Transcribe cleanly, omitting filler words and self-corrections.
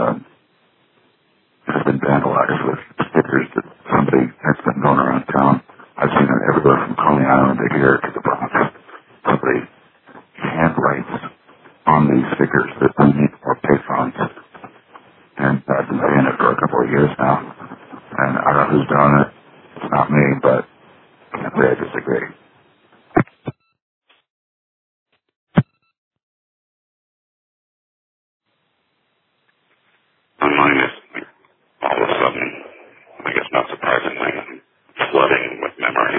has been vandalized with stickers that somebody has been going around town. I've seen it everywhere from Coney Island to here to the Bronx. Somebody handwrites on these stickers that we need more patrons. And I've been saying it for a couple of years now. And I don't know who's doing it. It's not me, but I can't say I disagree.